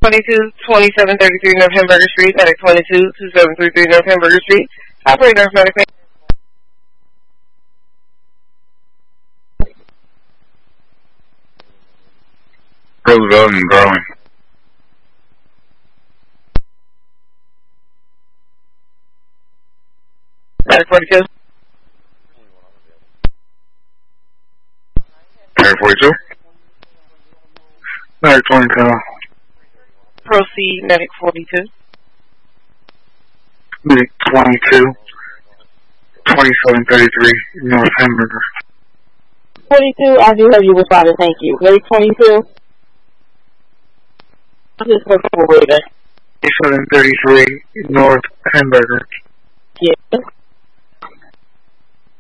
2733 North Hamburger Street, medic 2733 North Hamburger Street. Operator, medic. Roosevelt and Garland. Medic 42. Medic 42. Medic 22. Proceed, medic 42. Medic 22. 2733 North Hamburger. 22, I do have you responded, thank you. Medic 22. Just look for 2733 North Hamburger. Yes.